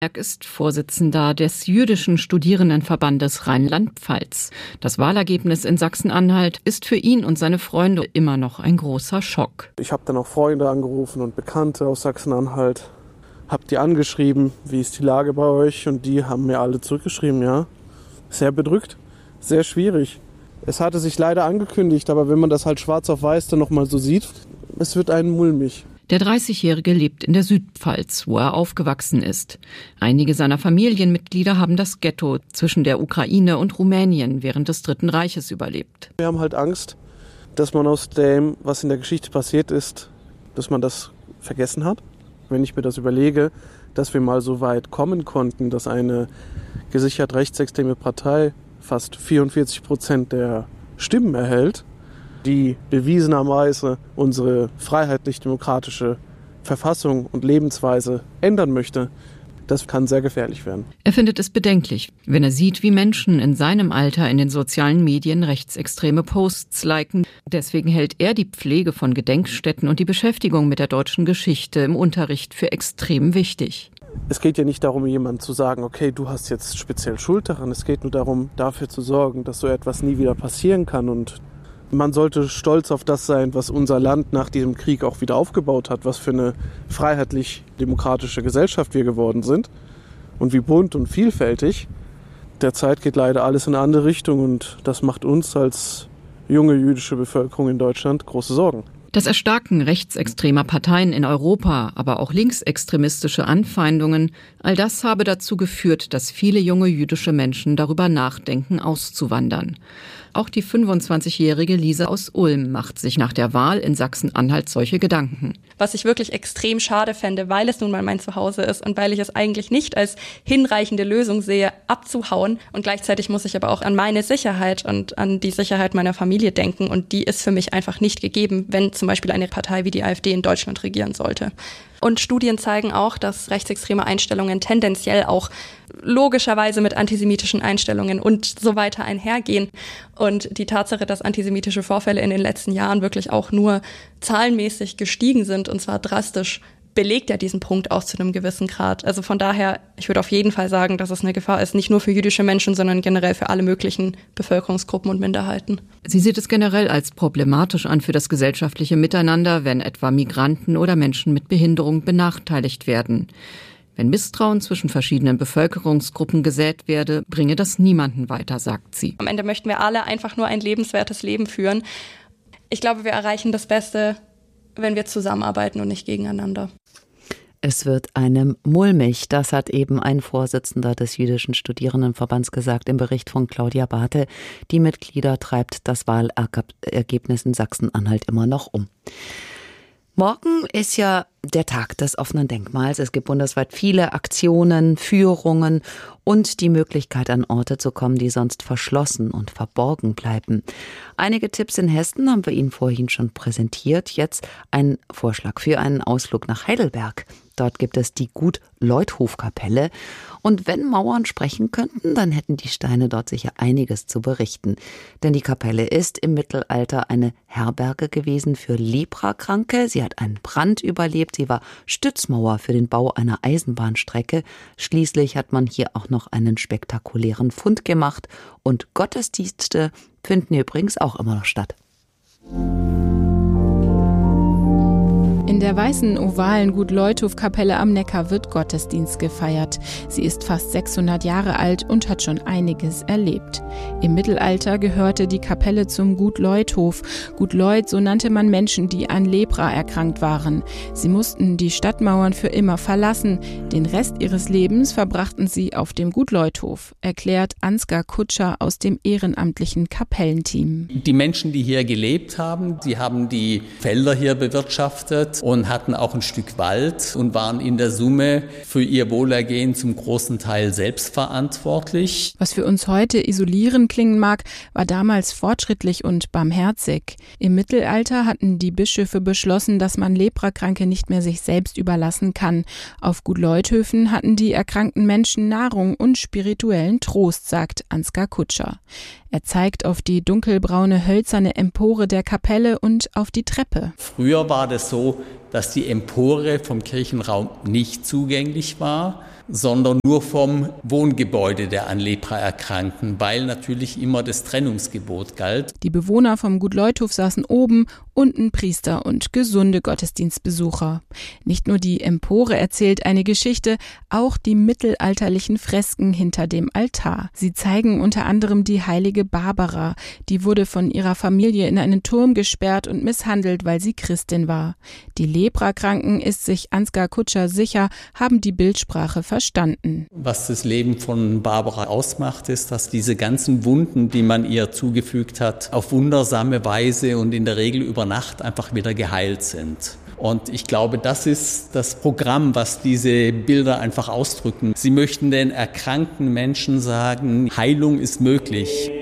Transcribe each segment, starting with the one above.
Er ist Vorsitzender des Jüdischen Studierendenverbandes Rheinland-Pfalz. Das Wahlergebnis in Sachsen-Anhalt ist für ihn und seine Freunde immer noch ein großer Schock. Ich habe dann auch Freunde angerufen und Bekannte aus Sachsen-Anhalt, habe die angeschrieben, wie ist die Lage bei euch? Und die haben mir alle zurückgeschrieben, ja, sehr bedrückt, sehr schwierig. Es hatte sich leider angekündigt, aber wenn man das halt schwarz auf weiß dann nochmal so sieht, es wird einen mulmig. Der 30-Jährige lebt in der Südpfalz, wo er aufgewachsen ist. Einige seiner Familienmitglieder haben das Ghetto zwischen der Ukraine und Rumänien während des Dritten Reiches überlebt. Wir haben halt Angst, dass man aus dem, was in der Geschichte passiert ist, dass man das vergessen hat. Wenn ich mir das überlege, dass wir mal so weit kommen konnten, dass eine gesichert rechtsextreme Partei fast 44% der Stimmen erhält, die bewiesenerweise unsere freiheitlich-demokratische Verfassung und Lebensweise ändern möchte, das kann sehr gefährlich werden. Er findet es bedenklich, wenn er sieht, wie Menschen in seinem Alter in den sozialen Medien rechtsextreme Posts liken. Deswegen hält er die Pflege von Gedenkstätten und die Beschäftigung mit der deutschen Geschichte im Unterricht für extrem wichtig. Es geht ja nicht darum, jemandem zu sagen, okay, du hast jetzt speziell Schuld daran. Es geht nur darum, dafür zu sorgen, dass so etwas nie wieder passieren kann. Und man sollte stolz auf das sein, was unser Land nach diesem Krieg auch wieder aufgebaut hat, was für eine freiheitlich-demokratische Gesellschaft wir geworden sind und wie bunt und vielfältig. Derzeit geht leider alles in eine andere Richtung und das macht uns als junge jüdische Bevölkerung in Deutschland große Sorgen. Das Erstarken rechtsextremer Parteien in Europa, aber auch linksextremistische Anfeindungen, all das habe dazu geführt, dass viele junge jüdische Menschen darüber nachdenken, auszuwandern. Auch die 25-jährige Lisa aus Ulm macht sich nach der Wahl in Sachsen-Anhalt solche Gedanken. Was ich wirklich extrem schade fände, weil es nun mal mein Zuhause ist und weil ich es eigentlich nicht als hinreichende Lösung sehe, abzuhauen. Und gleichzeitig muss ich aber auch an meine Sicherheit und an die Sicherheit meiner Familie denken. Und die ist für mich einfach nicht gegeben, wenn zum Beispiel eine Partei wie die AfD in Deutschland regieren sollte. Und Studien zeigen auch, dass rechtsextreme Einstellungen tendenziell auch logischerweise mit antisemitischen Einstellungen und so weiter einhergehen. Und die Tatsache, dass antisemitische Vorfälle in den letzten Jahren wirklich auch nur zahlenmäßig gestiegen sind, und zwar drastisch, belegt ja diesen Punkt auch zu einem gewissen Grad. Also von daher, ich würde auf jeden Fall sagen, dass es eine Gefahr ist, nicht nur für jüdische Menschen, sondern generell für alle möglichen Bevölkerungsgruppen und Minderheiten. Sie sieht es generell als problematisch an für das gesellschaftliche Miteinander, wenn etwa Migranten oder Menschen mit Behinderung benachteiligt werden. Wenn Misstrauen zwischen verschiedenen Bevölkerungsgruppen gesät werde, bringe das niemanden weiter, sagt sie. Am Ende möchten wir alle einfach nur ein lebenswertes Leben führen. Ich glaube, wir erreichen das Beste, wenn wir zusammenarbeiten und nicht gegeneinander. Es wird einem mulmig, das hat eben ein Vorsitzender des Jüdischen Studierendenverbands gesagt im Bericht von Claudia Barthe. Die Mitglieder treibt das Wahlergebnis in Sachsen-Anhalt immer noch um. Morgen ist ja der Tag des offenen Denkmals. Es gibt bundesweit viele Aktionen, Führungen und die Möglichkeit, an Orte zu kommen, die sonst verschlossen und verborgen bleiben. Einige Tipps in Hessen haben wir Ihnen vorhin schon präsentiert. Jetzt ein Vorschlag für einen Ausflug nach Heidelberg. Dort gibt es die Gut-Leuthof-Kapelle. Und wenn Mauern sprechen könnten, dann hätten die Steine dort sicher einiges zu berichten. Denn die Kapelle ist im Mittelalter eine Herberge gewesen für Leprakranke. Sie hat einen Brand überlebt. Sie war Stützmauer für den Bau einer Eisenbahnstrecke. Schließlich hat man hier auch noch einen spektakulären Fund gemacht. Und Gottesdienste finden übrigens auch immer noch statt. In der weißen, ovalen Gut-Leuthof-Kapelle am Neckar wird Gottesdienst gefeiert. Sie ist fast 600 Jahre alt und hat schon einiges erlebt. Im Mittelalter gehörte die Kapelle zum Gut Leuthof. Gut Leut, so nannte man Menschen, die an Lepra erkrankt waren. Sie mussten die Stadtmauern für immer verlassen. Den Rest ihres Lebens verbrachten sie auf dem Gut Leuthof, erklärt Ansgar Kutscher aus dem ehrenamtlichen Kapellenteam. Die Menschen, die hier gelebt haben, die haben die Felder hier bewirtschaftet und hatten auch ein Stück Wald und waren in der Summe für ihr Wohlergehen zum großen Teil selbstverantwortlich. Was für uns heute isolierend klingen mag, war damals fortschrittlich und barmherzig. Im Mittelalter hatten die Bischöfe beschlossen, dass man Leprakranke nicht mehr sich selbst überlassen kann. Auf Gut Leuthöfen hatten die erkrankten Menschen Nahrung und spirituellen Trost, sagt Ansgar Kutscher. Er zeigt auf die dunkelbraune hölzerne Empore der Kapelle und auf die Treppe. Früher war das so, dass die Empore vom Kirchenraum nicht zugänglich war. sondern nur vom Wohngebäude der an Lepra erkrankten, weil natürlich immer das Trennungsgebot galt. Die Bewohner vom Gut Leuthof saßen oben, unten Priester und gesunde Gottesdienstbesucher. Nicht nur die Empore erzählt eine Geschichte, auch die mittelalterlichen Fresken hinter dem Altar. Sie zeigen unter anderem die heilige Barbara. Die wurde von ihrer Familie in einen Turm gesperrt und misshandelt, weil sie Christin war. Die Leprakranken, ist sich Ansgar Kutscher sicher, haben die Bildsprache verstanden. Was das Leben von Barbara ausmacht, ist, dass diese ganzen Wunden, die man ihr zugefügt hat, auf wundersame Weise und in der Regel über Nacht einfach wieder geheilt sind. Und ich glaube, das ist das Programm, was diese Bilder einfach ausdrücken. Sie möchten den erkrankten Menschen sagen, Heilung ist möglich.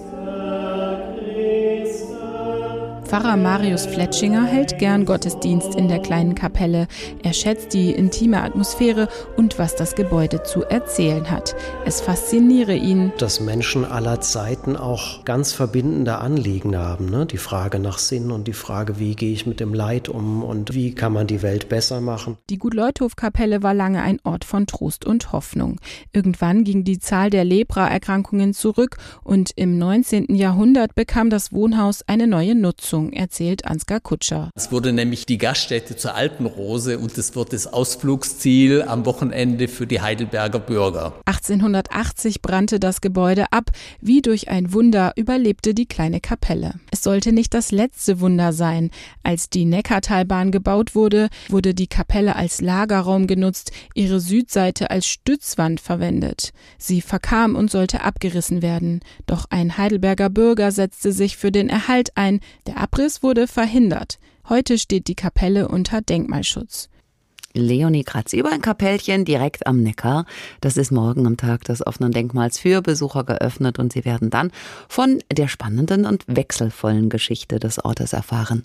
Pfarrer Marius Fletschinger hält gern Gottesdienst in der kleinen Kapelle. Er schätzt die intime Atmosphäre und was das Gebäude zu erzählen hat. Es fasziniere ihn, dass Menschen aller Zeiten auch ganz verbindende Anliegen haben. Ne? Die Frage nach Sinn und die Frage, wie gehe ich mit dem Leid um und wie kann man die Welt besser machen. Die Gut-Leuthof-Kapelle war lange ein Ort von Trost und Hoffnung. Irgendwann ging die Zahl der Lepra-Erkrankungen zurück und im 19. Jahrhundert bekam das Wohnhaus eine neue Nutzung, erzählt Ansgar Kutscher. Es wurde nämlich die Gaststätte zur Alpenrose und es wird das Ausflugsziel am Wochenende für die Heidelberger Bürger. 1880 brannte das Gebäude ab. Wie durch ein Wunder überlebte die kleine Kapelle. Es sollte nicht das letzte Wunder sein. Als die Neckartalbahn gebaut wurde, wurde die Kapelle als Lagerraum genutzt, ihre Südseite als Stützwand verwendet. Sie verkam und sollte abgerissen werden. Doch ein Heidelberger Bürger setzte sich für den Erhalt ein. Der Abriss wurde verhindert. Heute steht die Kapelle unter Denkmalschutz. Leonie Kratz über ein Kapellchen direkt am Neckar. Das ist morgen am Tag des offenen Denkmals für Besucher geöffnet und Sie werden dann von der spannenden und wechselvollen Geschichte des Ortes erfahren.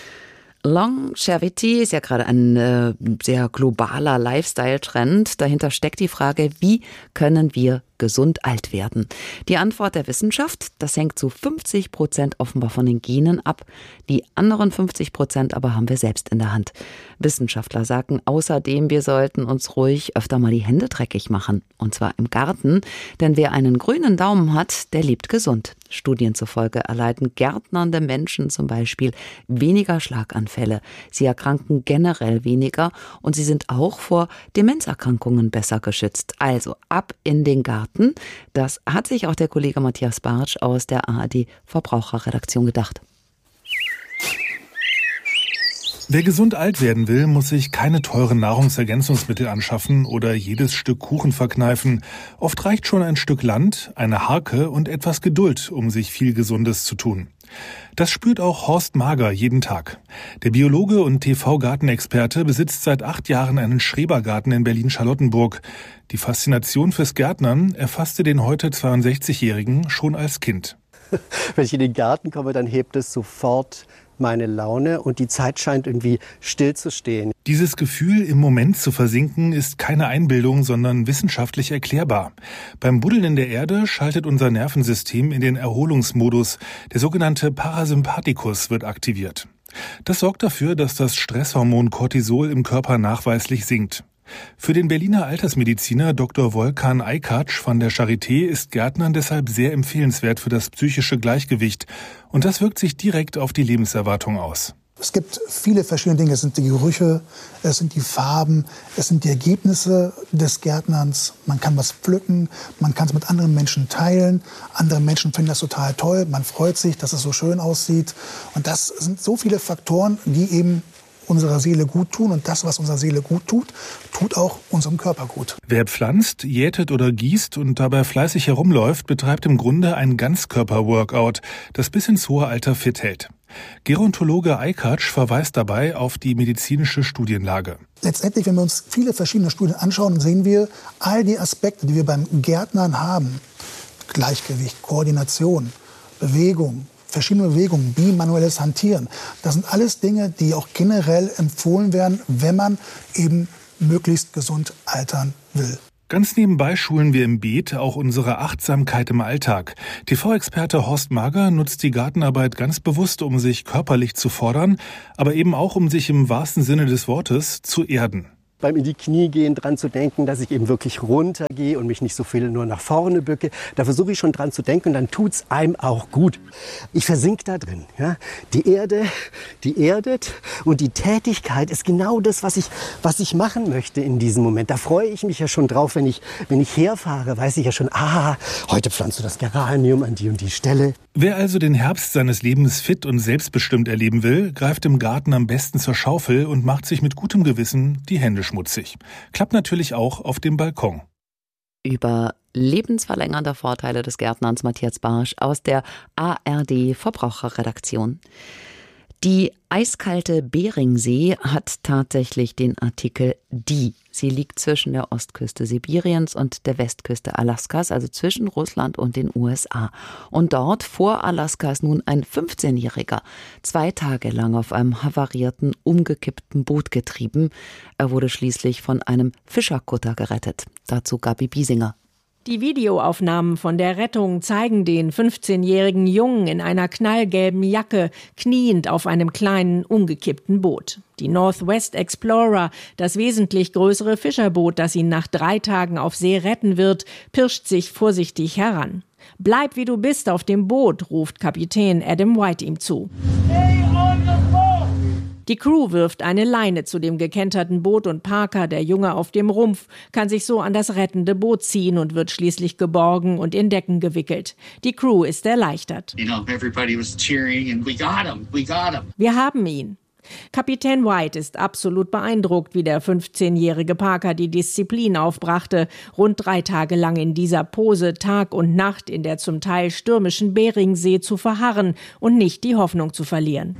Longevity ist ja gerade ein sehr globaler Lifestyle-Trend. Dahinter steckt die Frage, wie können wir gesund alt werden? Die Antwort der Wissenschaft, das hängt zu 50% offenbar von den Genen ab. Die anderen 50% aber haben wir selbst in der Hand. Wissenschaftler sagen außerdem, wir sollten uns ruhig öfter mal die Hände dreckig machen. Und zwar im Garten. Denn wer einen grünen Daumen hat, der lebt gesund. Studien zufolge erleiden gärtnernde Menschen zum Beispiel weniger Schlaganfälle. Sie erkranken generell weniger und sie sind auch vor Demenzerkrankungen besser geschützt. Also ab in den Garten. Das hat sich auch der Kollege Matthias Bartsch aus der ARD Verbraucherredaktion gedacht. Wer gesund alt werden will, muss sich keine teuren Nahrungsergänzungsmittel anschaffen oder jedes Stück Kuchen verkneifen. Oft reicht schon ein Stück Land, eine Harke und etwas Geduld, um sich viel Gesundes zu tun. Das spürt auch Horst Mager jeden Tag. Der Biologe und TV-Gartenexperte besitzt seit 8 Jahren einen Schrebergarten in Berlin-Charlottenburg. Die Faszination fürs Gärtnern erfasste den heute 62-Jährigen schon als Kind. Wenn ich in den Garten komme, dann hebt es sofort meine Laune und die Zeit scheint irgendwie still zu stehen. Dieses Gefühl, im Moment zu versinken, ist keine Einbildung, sondern wissenschaftlich erklärbar. Beim Buddeln in der Erde schaltet unser Nervensystem in den Erholungsmodus. Der sogenannte Parasympathikus wird aktiviert. Das sorgt dafür, dass das Stresshormon Cortisol im Körper nachweislich sinkt. Für den Berliner Altersmediziner Dr. Volkan Aykac von der Charité ist Gärtnern deshalb sehr empfehlenswert für das psychische Gleichgewicht. Und das wirkt sich direkt auf die Lebenserwartung aus. Es gibt viele verschiedene Dinge. Es sind die Gerüche, es sind die Farben, es sind die Ergebnisse des Gärtnerns. Man kann was pflücken, man kann es mit anderen Menschen teilen. Andere Menschen finden das total toll. Man freut sich, dass es so schön aussieht. Und das sind so viele Faktoren, die eben unserer Seele gut tun. Und das, was unserer Seele gut tut, tut auch unserem Körper gut. Wer pflanzt, jätet oder gießt und dabei fleißig herumläuft, betreibt im Grunde ein Ganzkörper-Workout, das bis ins hohe Alter fit hält. Gerontologe Aykac verweist dabei auf die medizinische Studienlage. Letztendlich, wenn wir uns viele verschiedene Studien anschauen, sehen wir all die Aspekte, die wir beim Gärtnern haben. Gleichgewicht, Koordination, Bewegung, verschiedene Bewegungen, bimanuelles Hantieren. Das sind alles Dinge, die auch generell empfohlen werden, wenn man eben möglichst gesund altern will. Ganz nebenbei schulen wir im Beet auch unsere Achtsamkeit im Alltag. TV-Experte Horst Mager nutzt die Gartenarbeit ganz bewusst, um sich körperlich zu fordern, aber eben auch, um sich im wahrsten Sinne des Wortes zu erden. beim in die Knie gehen dran zu denken, dass ich eben wirklich runtergehe und mich nicht so viel nur nach vorne bücke. Da versuche ich schon dran zu denken und dann tut's einem auch gut. Ich versink da drin. Ja? Die Erde, die erdet und die Tätigkeit ist genau das, was ich machen möchte in diesem Moment. Da freue ich mich ja schon drauf, wenn ich herfahre, weiß ich ja schon, heute pflanzt du das Geranium an die und die Stelle. Wer also den Herbst seines Lebens fit und selbstbestimmt erleben will, greift im Garten am besten zur Schaufel und macht sich mit gutem Gewissen die Hände schmutzig. Klappt natürlich auch auf dem Balkon. Über lebensverlängernde Vorteile des Gärtnerns Matthias Barsch aus der ARD Verbraucherredaktion. Die eiskalte Beringsee hat tatsächlich den Artikel Die. Sie liegt zwischen der Ostküste Sibiriens und der Westküste Alaskas, also zwischen Russland und den USA. Und dort vor Alaska ist nun ein 15-Jähriger 2 Tage lang auf einem havarierten, umgekippten Boot getrieben. Er wurde schließlich von einem Fischerkutter gerettet. Dazu Gabi Biesinger. Die Videoaufnahmen von der Rettung zeigen den 15-jährigen Jungen in einer knallgelben Jacke kniend auf einem kleinen, umgekippten Boot. Die Northwest Explorer, das wesentlich größere Fischerboot, das ihn nach 3 Tagen auf See retten wird, pirscht sich vorsichtig heran. »Bleib wie du bist auf dem Boot«, ruft Kapitän Adam White ihm zu. Stay on the boat! Die Crew wirft eine Leine zu dem gekenterten Boot und Parker, der Junge auf dem Rumpf, kann sich so an das rettende Boot ziehen und wird schließlich geborgen und in Decken gewickelt. Die Crew ist erleichtert. Wir haben ihn. Kapitän White ist absolut beeindruckt, wie der 15-jährige Parker die Disziplin aufbrachte, rund 3 Tage lang in dieser Pose Tag und Nacht in der zum Teil stürmischen Beringsee zu verharren und nicht die Hoffnung zu verlieren.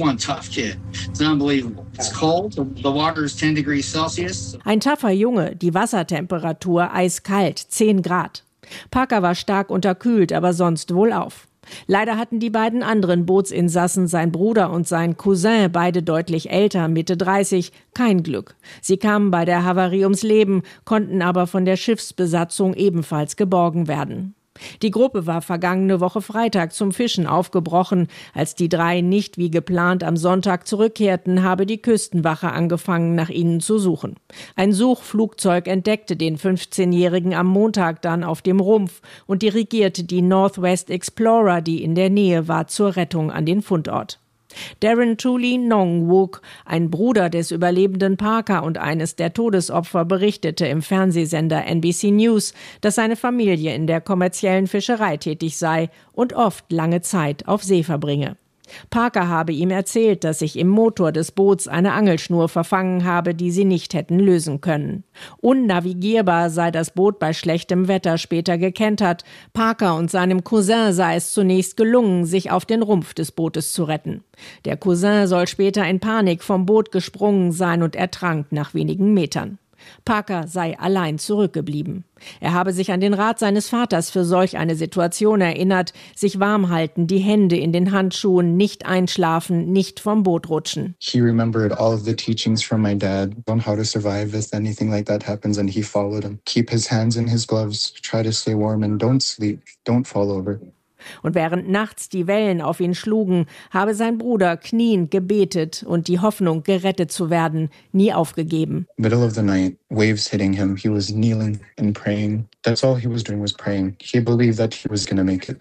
Ein tougher Junge, die Wassertemperatur eiskalt, 10 Grad. Parker war stark unterkühlt, aber sonst wohlauf. Leider hatten die beiden anderen Bootsinsassen, sein Bruder und sein Cousin, beide deutlich älter, Mitte 30, kein Glück. Sie kamen bei der Havarie ums Leben, konnten aber von der Schiffsbesatzung ebenfalls geborgen werden. Die Gruppe war vergangene Woche Freitag zum Fischen aufgebrochen. Als die 3 nicht wie geplant am Sonntag zurückkehrten, habe die Küstenwache angefangen, nach ihnen zu suchen. Ein Suchflugzeug entdeckte den 15-Jährigen am Montag dann auf dem Rumpf und dirigierte die Northwest Explorer, die in der Nähe war, zur Rettung an den Fundort. Darren Tooley Nongwook, ein Bruder des überlebenden Parker und eines der Todesopfer, berichtete im Fernsehsender NBC News, dass seine Familie in der kommerziellen Fischerei tätig sei und oft lange Zeit auf See verbringe. Parker habe ihm erzählt, dass sich im Motor des Boots eine Angelschnur verfangen habe, die sie nicht hätten lösen können. Unnavigierbar sei das Boot bei schlechtem Wetter später gekentert. Parker und seinem Cousin sei es zunächst gelungen, sich auf den Rumpf des Bootes zu retten. Der Cousin soll später in Panik vom Boot gesprungen sein und ertrank nach wenigen Metern. Parker sei allein zurückgeblieben. Er habe sich an den Rat seines Vaters für solch eine Situation erinnert, sich warm halten, die Hände in den Handschuhen, nicht einschlafen, nicht vom Boot rutschen. He remembered all of the teachings from my dad on how to survive if anything like that happens, and he followed them. Keep his hands in his gloves, try to stay warm and don't sleep, don't fall over. Und während nachts die Wellen auf ihn schlugen, habe sein Bruder kniend gebetet und die Hoffnung, gerettet zu werden, nie aufgegeben. Middle of the night, waves hitting him, he was kneeling and praying. That's all he was doing was praying. He believed that he was gonna make it.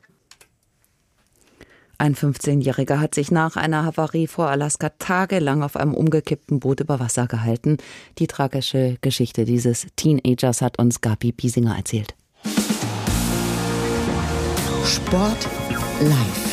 Ein 15-Jähriger hat sich nach einer Havarie vor Alaska tagelang auf einem umgekippten Boot über Wasser gehalten. Die tragische Geschichte dieses Teenagers hat uns Gabi Biesinger erzählt. Sport live.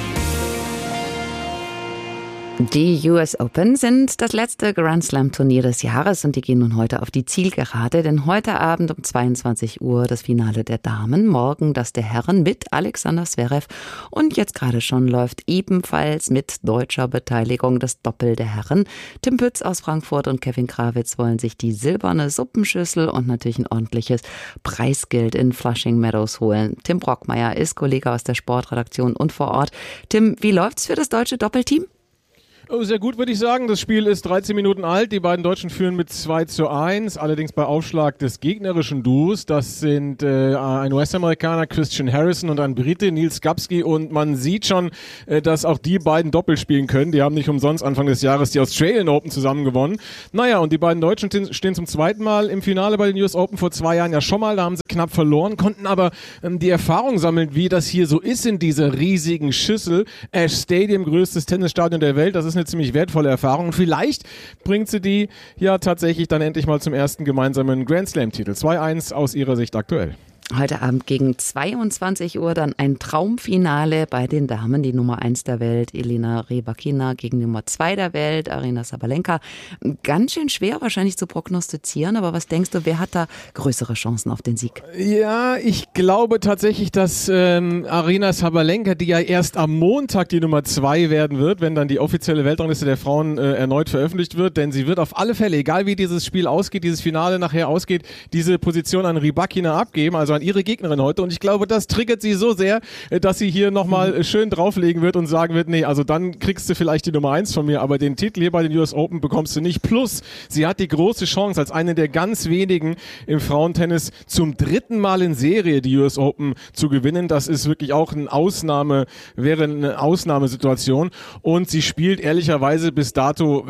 Die US Open sind das letzte Grand Slam Turnier des Jahres und die gehen nun heute auf die Zielgerade, denn heute Abend um 22 Uhr das Finale der Damen, morgen das der Herren mit Alexander Zverev und jetzt gerade schon läuft ebenfalls mit deutscher Beteiligung das Doppel der Herren. Tim Pütz aus Frankfurt und Kevin Krawitz wollen sich die silberne Suppenschüssel und natürlich ein ordentliches Preisgeld in Flushing Meadows holen. Tim Brockmeier ist Kollege aus der Sportredaktion und vor Ort. Tim, wie läuft's für das deutsche Doppelteam? Sehr gut, würde ich sagen. Das Spiel ist 13 Minuten alt. Die beiden Deutschen führen mit 2:1, allerdings bei Aufschlag des gegnerischen Duos. Das sind ein US-Amerikaner, Christian Harrison, und ein Brite, Neil Skapski. Und man sieht schon, dass auch die beiden Doppel spielen können. Die haben nicht umsonst Anfang des Jahres die Australian Open zusammen gewonnen. Naja, und die beiden Deutschen stehen zum zweiten Mal im Finale bei den US Open, vor 2 Jahren ja schon mal. Da haben sie knapp verloren, konnten aber die Erfahrung sammeln, wie das hier so ist in dieser riesigen Schüssel. Ash Stadium, größtes Tennisstadion der Welt. Das ist eine ziemlich wertvolle Erfahrung. Und vielleicht bringt sie die ja tatsächlich dann endlich mal zum ersten gemeinsamen Grand Slam-Titel. 2:1 aus ihrer Sicht aktuell. Heute Abend gegen 22 Uhr dann ein Traumfinale bei den Damen. Die Nummer 1 der Welt, Elena Rybakina, gegen die Nummer 2 der Welt, Aryna Sabalenka. Ganz schön schwer wahrscheinlich zu prognostizieren, aber was denkst du, wer hat da größere Chancen auf den Sieg? Ja, ich glaube tatsächlich, dass Aryna Sabalenka, die ja erst am Montag die Nummer 2 werden wird, wenn dann die offizielle Weltrangliste der Frauen erneut veröffentlicht wird, denn sie wird auf alle Fälle, egal wie dieses Spiel ausgeht, dieses Finale nachher ausgeht, diese Position an Rybakina abgeben, also an ihre Gegnerin heute, und ich glaube, das triggert sie so sehr, dass sie hier nochmal schön drauflegen wird und sagen wird, nee, also dann kriegst du vielleicht die Nummer 1 von mir, aber den Titel hier bei den US Open bekommst du nicht. Plus, sie hat die große Chance, als eine der ganz wenigen im Frauentennis zum 3. Mal in Serie die US Open zu gewinnen. Das ist wirklich auch wäre eine Ausnahmesituation, und sie spielt ehrlicherweise bis dato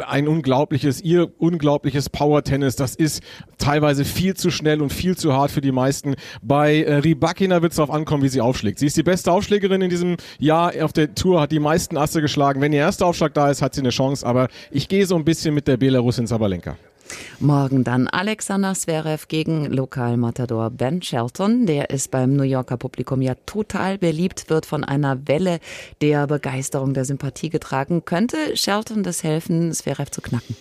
ihr unglaubliches Power-Tennis. Das ist teilweise viel zu schnell und viel zu hart für die meisten. Bei Rybakina wird es darauf ankommen, wie sie aufschlägt. Sie ist die beste Aufschlägerin in diesem Jahr auf der Tour, hat die meisten Asse geschlagen. Wenn ihr erster Aufschlag da ist, hat sie eine Chance, aber ich gehe so ein bisschen mit der Belarusin Sabalenka. Morgen dann Alexander Zverev gegen Lokalmatador Ben Shelton. Der ist beim New Yorker Publikum ja total beliebt, wird von einer Welle der Begeisterung, der Sympathie getragen. Könnte Shelton das helfen, Zverev zu knacken?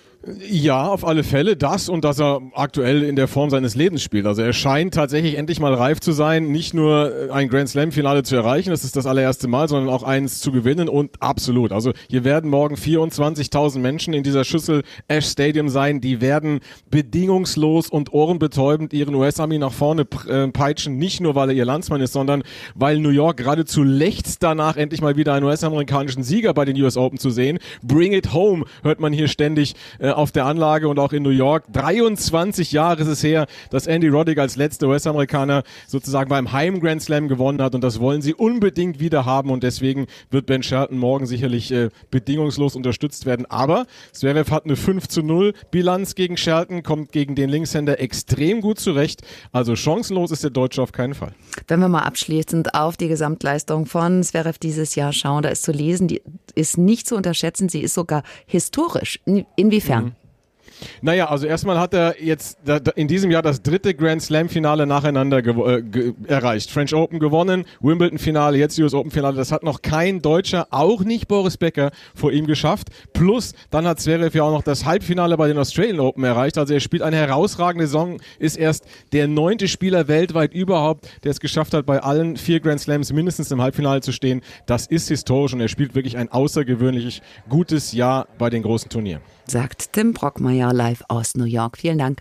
Ja, auf alle Fälle das, und dass er aktuell in der Form seines Lebens spielt. Also er scheint tatsächlich endlich mal reif zu sein, nicht nur ein Grand Slam Finale zu erreichen, das ist das allererste Mal, sondern auch eins zu gewinnen, und absolut. Also hier werden morgen 24.000 Menschen in dieser Schüssel Ash Stadium sein, die werden bedingungslos und ohrenbetäubend ihren US-Ami nach vorne peitschen, nicht nur weil er ihr Landsmann ist, sondern weil New York geradezu lechzt danach, endlich mal wieder einen US-amerikanischen Sieger bei den US Open zu sehen. Bring it home, hört man hier ständig auf der Anlage und auch in New York. 23 Jahre ist es her, dass Andy Roddick als letzter US-Amerikaner sozusagen beim Heim-Grand Slam gewonnen hat, und das wollen sie unbedingt wieder haben, und deswegen wird Ben Shelton morgen sicherlich bedingungslos unterstützt werden. Aber Zverev hat eine 5:0 Bilanz gegen Shelton, kommt gegen den Linkshänder extrem gut zurecht, also chancenlos ist der Deutsche auf keinen Fall. Wenn wir mal abschließend auf die Gesamtleistung von Zverev dieses Jahr schauen, da ist zu lesen, die ist nicht zu unterschätzen, sie ist sogar historisch. Inwiefern? Naja, also erstmal hat er jetzt in diesem Jahr das 3. Grand Slam Finale nacheinander erreicht. French Open gewonnen, Wimbledon Finale, jetzt US Open Finale. Das hat noch kein Deutscher, auch nicht Boris Becker, vor ihm geschafft. Plus, dann hat Zverev ja auch noch das Halbfinale bei den Australian Open erreicht. Also er spielt eine herausragende Saison, ist erst der 9. Spieler weltweit überhaupt, der es geschafft hat, bei allen 4 Grand Slams mindestens im Halbfinale zu stehen. Das ist historisch, und er spielt wirklich ein außergewöhnlich gutes Jahr bei den großen Turnieren. Sagt Tim Brockmeier live aus New York. Vielen Dank.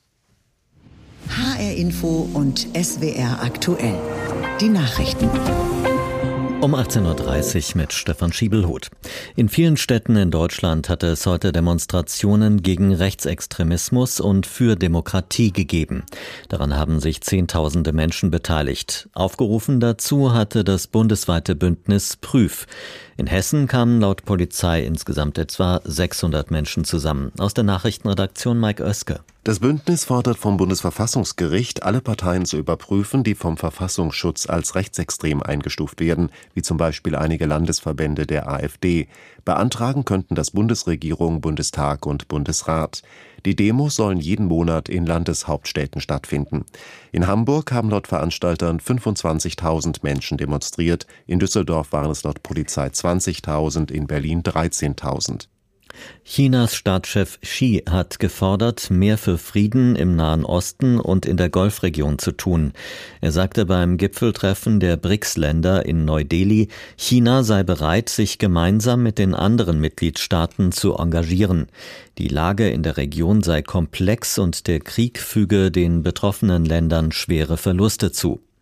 HR Info und SWR aktuell. Die Nachrichten. Um 18.30 Uhr mit Stefan Schiebelhuth. In vielen Städten in Deutschland hatte es heute Demonstrationen gegen Rechtsextremismus und für Demokratie gegeben. Daran haben sich Zehntausende Menschen beteiligt. Aufgerufen dazu hatte das bundesweite Bündnis Prüf. In Hessen kamen laut Polizei insgesamt etwa 600 Menschen zusammen. Aus der Nachrichtenredaktion Mike Oeske. Das Bündnis fordert vom Bundesverfassungsgericht, alle Parteien zu überprüfen, die vom Verfassungsschutz als rechtsextrem eingestuft werden, wie zum Beispiel einige Landesverbände der AfD. Beantragen könnten das Bundesregierung, Bundestag und Bundesrat. Die Demos sollen jeden Monat in Landeshauptstädten stattfinden. In Hamburg haben laut Veranstaltern 25.000 Menschen demonstriert. In Düsseldorf waren es laut Polizei 20.000, in Berlin 13.000. Chinas Staatschef Xi hat gefordert, mehr für Frieden im Nahen Osten und in der Golfregion zu tun. Er sagte beim Gipfeltreffen der BRICS-Länder in Neu-Delhi, China sei bereit, sich gemeinsam mit den anderen Mitgliedstaaten zu engagieren. Die Lage in der Region sei komplex und der Krieg füge den betroffenen Ländern schwere Verluste zu.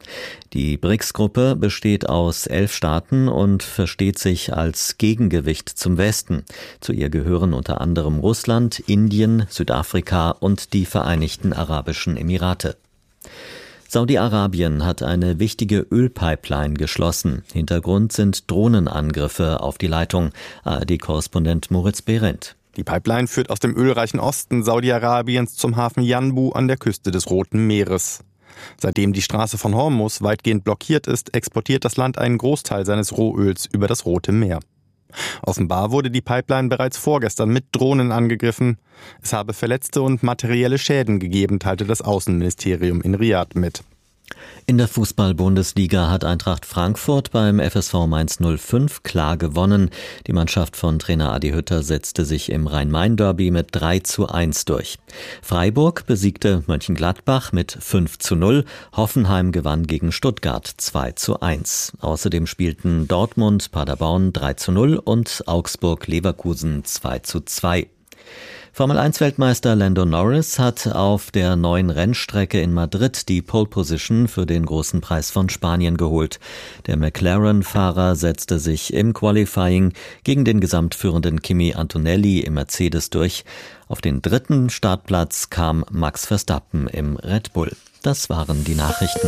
Die BRICS-Gruppe besteht aus 11 Staaten und versteht sich als Gegengewicht zum Westen. Zu ihr gehören unter anderem Russland, Indien, Südafrika und die Vereinigten Arabischen Emirate. Saudi-Arabien hat eine wichtige Ölpipeline geschlossen. Hintergrund sind Drohnenangriffe auf die Leitung. ARD-Korrespondent Moritz Behrendt. Die Pipeline führt aus dem ölreichen Osten Saudi-Arabiens zum Hafen Yanbu an der Küste des Roten Meeres. Seitdem die Straße von Hormuz weitgehend blockiert ist, exportiert das Land einen Großteil seines Rohöls über das Rote Meer. Offenbar wurde die Pipeline bereits vorgestern mit Drohnen angegriffen. Es habe Verletzte und materielle Schäden gegeben, teilte das Außenministerium in Riad mit. In der Fußball-Bundesliga hat Eintracht Frankfurt beim FSV Mainz 05 klar gewonnen. Die Mannschaft von Trainer Adi Hütter setzte sich im Rhein-Main-Derby mit 3:1 durch. Freiburg besiegte Mönchengladbach mit 5:0. Hoffenheim gewann gegen Stuttgart 2:1. Außerdem spielten Dortmund Paderborn 3:0 und Augsburg Leverkusen 2:2. Formel-1-Weltmeister Lando Norris hat auf der neuen Rennstrecke in Madrid die Pole-Position für den großen Preis von Spanien geholt. Der McLaren-Fahrer setzte sich im Qualifying gegen den gesamtführenden Kimi Antonelli im Mercedes durch. Auf den 3. Startplatz kam Max Verstappen im Red Bull. Das waren die Nachrichten.